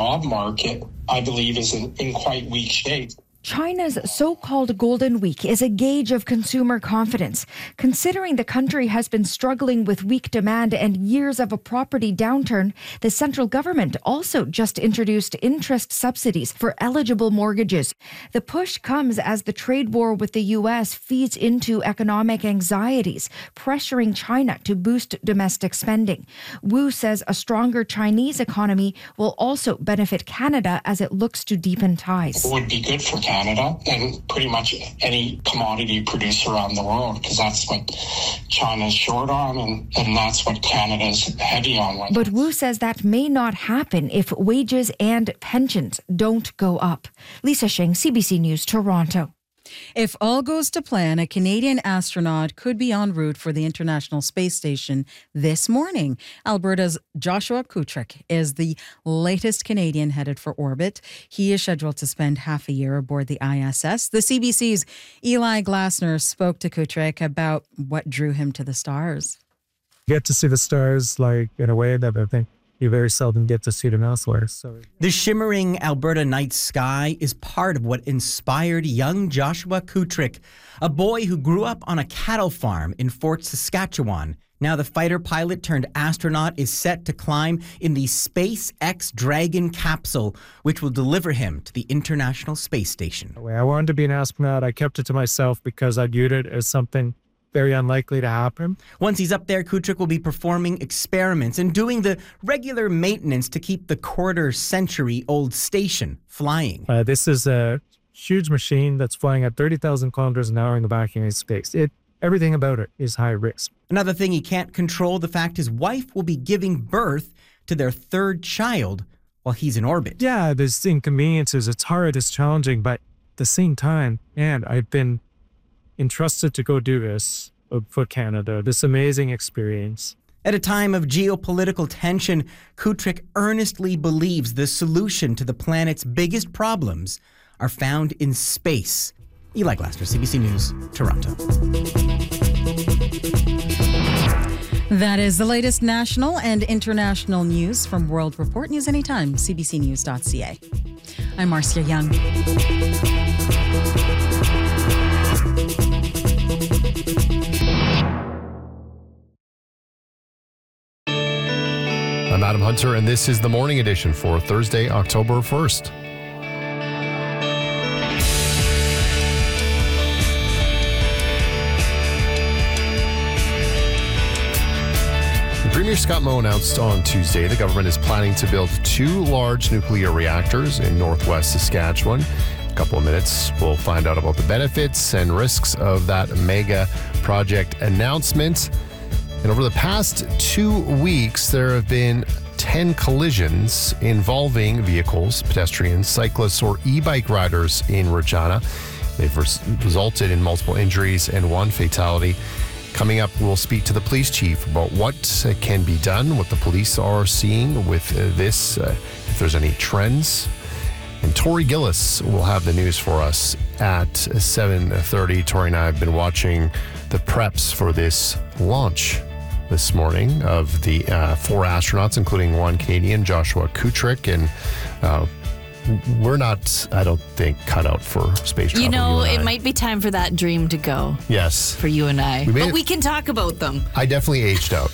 job market, I believe, is in quite weak shape. China's so-called Golden Week is a gauge of consumer confidence. Considering the country has been struggling with weak demand and years of a property downturn, the central government also just introduced interest subsidies for eligible mortgages. The push comes as the trade war with the U.S. feeds into economic anxieties, pressuring China to boost domestic spending. Wu says a stronger Chinese economy will also benefit Canada as it looks to deepen ties. It would be good for Canada and pretty much any commodity producer around the world, because that's what China's short on and that's what Canada's heavy on. But Wu says that may not happen if wages and pensions don't go up. Lisa Shing, CBC News, Toronto. If all goes to plan, a Canadian astronaut could be en route for the International Space Station this morning. Alberta's Joshua Kutrick is the latest Canadian headed for orbit. He is scheduled to spend half a year aboard the ISS. The CBC's Eli Glasner spoke to Kutrick about what drew him to the stars. You get to see the stars in a way that I think you very seldom get to see them elsewhere. The shimmering Alberta night sky is part of what inspired young Joshua Kutrick, a boy who grew up on a cattle farm in Fort Saskatchewan. Now the fighter pilot turned astronaut is set to climb in the SpaceX Dragon capsule, which will deliver him to the International Space Station. I wanted to be an astronaut. I kept it to myself because I viewed it as something very unlikely to happen. Once he's up there, Kutrick will be performing experiments and doing the regular maintenance to keep the quarter-century-old station flying. This is a huge machine that's flying at 30,000 kilometers an hour in the vacuum of space. Everything about it is high risk. Another thing he can't control, the fact his wife will be giving birth to their third child while he's in orbit. Yeah, there's inconveniences. It's hard, it's challenging, but at the same time, I've been entrusted to go do this for Canada, this amazing experience. At a time of geopolitical tension, Kutrick earnestly believes the solution to the planet's biggest problems are found in space. Eli Glasner, CBC News, Toronto. That is the latest national and international news from World Report. News anytime, cbcnews.ca. I'm Marcia Young. I'm Adam Hunter, and this is the Morning Edition for Thursday, October 1st. Premier Scott Moe announced on Tuesday the government is planning to build 2 large nuclear reactors in northwest Saskatchewan. In a couple of minutes, we'll find out about the benefits and risks of that mega project announcement. And over the past 2 weeks, there have been 10 collisions involving vehicles, pedestrians, cyclists, or e-bike riders in Regina. They've resulted in multiple injuries and 1 fatality. Coming up, we'll speak to the police chief about what can be done, what the police are seeing with this, if there's any trends. And Tori Gillis will have the news for us at 7:30. Tori and I have been watching the preps for this launch this morning of the 4 astronauts, including 1 Canadian, Joshua Kutrick, and we're not, I don't think, cut out for space travel. You know, it might be time for that dream to go. Yes. For you and I. But we can talk about them. I definitely aged out.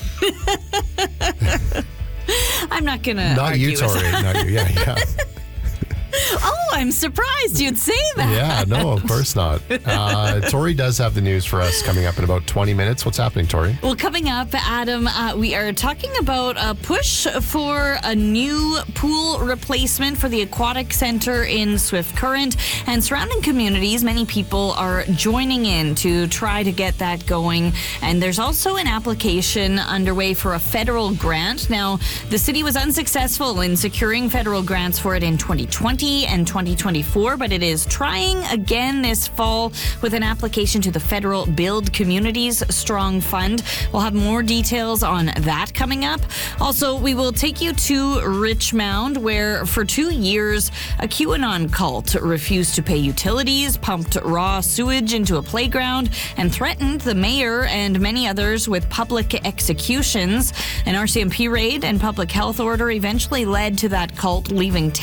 I'm not going to Not argue you, Tori. Not you. Yeah. Oh, I'm surprised you'd say that. Yeah, no, of course not. Tori does have the news for us coming up in about 20 minutes. What's happening, Tori? Well, coming up, Adam, we are talking about a push for a new pool replacement for the Aquatic Center in Swift Current and surrounding communities. Many people are joining in to try to get that going. And there's also an application underway for a federal grant. Now, the city was unsuccessful in securing federal grants for it in 2020 and 2024, but it is trying again this fall with an application to the federal Build Communities Strong Fund. We'll have more details on that coming up. Also, we will take you to Richmond, where for 2 years, a QAnon cult refused to pay utilities, pumped raw sewage into a playground, and threatened the mayor and many others with public executions. An RCMP raid and public health order eventually led to that cult leaving town.